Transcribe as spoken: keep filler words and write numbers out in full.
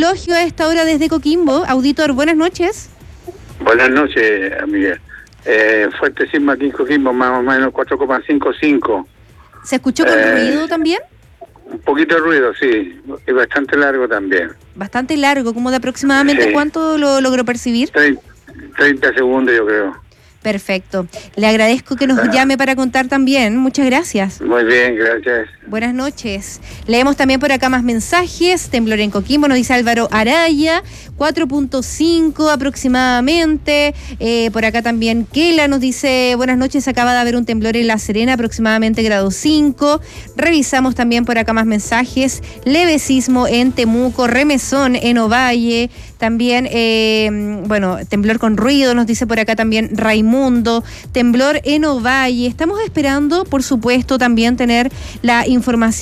Eulogio a esta hora desde Coquimbo. Auditor, buenas noches. Buenas noches, amiga. Eh, fuerte sismo aquí en Coquimbo, más o menos cuatro coma cincuenta y cinco. ¿Se escuchó con Eh, ruido también? Un poquito de ruido, sí, y bastante largo también. Bastante largo, como de aproximadamente Sí. ¿Cuánto lo logró percibir? treinta segundos, yo creo. Perfecto. Le agradezco que nos Ah. llame para contar también. Muchas gracias. Muy bien, gracias. Buenas noches. Leemos también por acá más mensajes. Temblor en Coquimbo, nos dice Álvaro Araya, cuatro punto cinco aproximadamente. Eh, por acá también Kela nos dice, buenas noches, acaba de haber un temblor en La Serena, aproximadamente grado cinco. Revisamos también por acá más mensajes. Leve sismo en Temuco, remesón en Ovalle. También, eh, bueno, temblor con ruido, nos dice por acá también Raimundo. Temblor en Ovalle. Estamos esperando, por supuesto, también tener la información